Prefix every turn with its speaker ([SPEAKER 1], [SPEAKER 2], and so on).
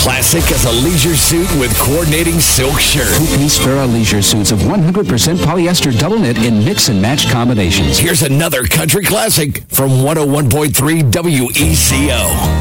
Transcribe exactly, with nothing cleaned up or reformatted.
[SPEAKER 1] classic as a leisure suit with coordinating silk shirt.
[SPEAKER 2] Two-piece Farrah leisure suits of one hundred percent polyester double knit in mix and match combinations.
[SPEAKER 1] Here's another country classic from one oh one point three W E C O.